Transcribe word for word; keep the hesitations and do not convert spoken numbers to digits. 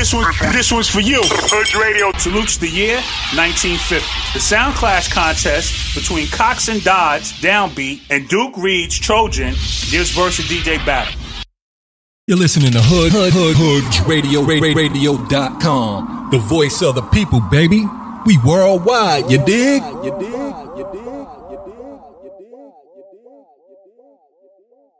This one, this one's for you. Hood Radio salutes the year nineteen fifty. The Sound Clash contest between Cox and Dodds, Downbeat, and Duke Reed's Trojan gives birth to D J battle. You're listening to Hood, Hood, Hood, Hood Radio, radio dot com. The voice of the people, baby. We worldwide, you dig? You dig?